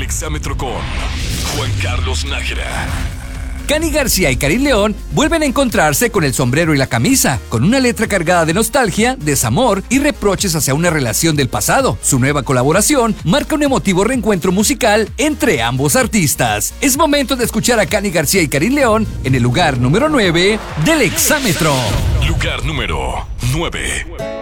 El exámetro con Juan Carlos Nájera. Cani García y Karin León vuelven a encontrarse con el sombrero y la camisa, con una letra cargada de nostalgia, desamor y reproches hacia una relación del pasado. Su nueva colaboración marca un emotivo reencuentro musical entre ambos artistas. Es momento de escuchar a Cani García y Karin León en el lugar número 9 del exámetro. Lugar número 9.